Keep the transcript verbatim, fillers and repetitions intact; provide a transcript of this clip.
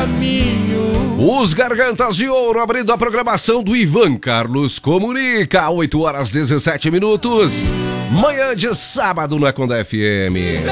caminho. Os Gargantas de Ouro abrindo a programação do Ivan Carlos Comunica, oito horas dezessete minutos. Manhã de sábado na Conda F M.